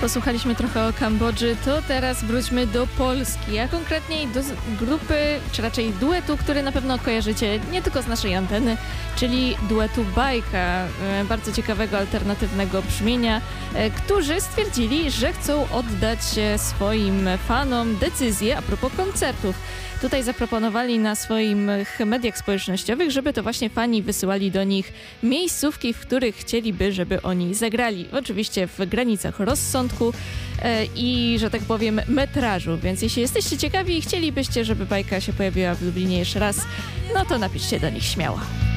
Posłuchaliśmy trochę o Kambodży, to teraz wróćmy do Polski, a konkretniej do grupy, czy raczej duetu, który na pewno kojarzycie nie tylko z naszej anteny, czyli duetu Bajka, bardzo ciekawego, alternatywnego brzmienia, którzy stwierdzili, że chcą oddać swoim fanom decyzję a propos koncertów. Tutaj zaproponowali na swoich mediach społecznościowych, żeby to właśnie fani wysyłali do nich miejscówki, w których chcieliby, żeby oni zagrali. Oczywiście w granicach rozsądku i, że tak powiem, metrażu. Więc jeśli jesteście ciekawi i chcielibyście, żeby Bajka się pojawiła w Lublinie jeszcze raz, no to napiszcie do nich śmiało.